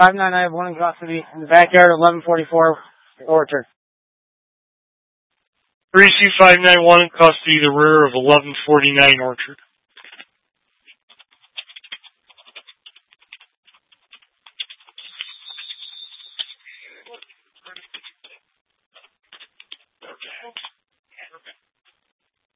599 have one in custody in the backyard of 1144 Orchard. 32591 in custody, the rear of 1149 Orchard.